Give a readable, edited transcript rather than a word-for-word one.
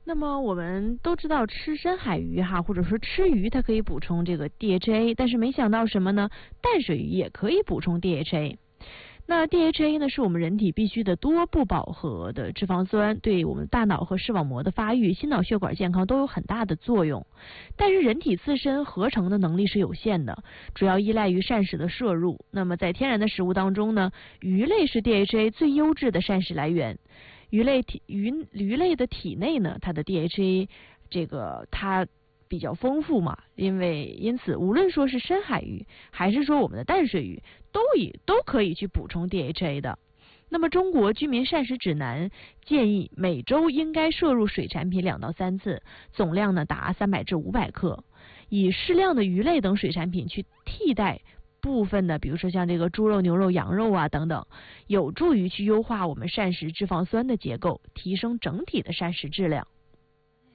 那么我们都知道吃深海鱼或者说吃鱼它可以补充这个 DHA， 但是没想到什么呢？淡水鱼也可以补充 DHA。那 DHA 呢，是我们人体必需的多不饱和的脂肪酸，对我们大脑和视网膜的发育、心脑血管健康都有很大的作用。但是人体自身合成的能力是有限的，主要依赖于膳食的摄入。那么在天然的食物当中呢，鱼类是 DHA 最优质的膳食来源。鱼类的体内呢，它的 DHA 它比较丰富嘛，因此无论说是深海鱼还是说我们的淡水鱼，都可以去补充 DHA 的。那么中国居民膳食指南建议每周应该摄入水产品2到3次，总量呢达300至500克，以适量的鱼类等水产品去替代部分的，比如说像这个猪肉、牛肉、羊肉等等，有助于去优化我们膳食脂肪酸的结构，提升整体的膳食质量。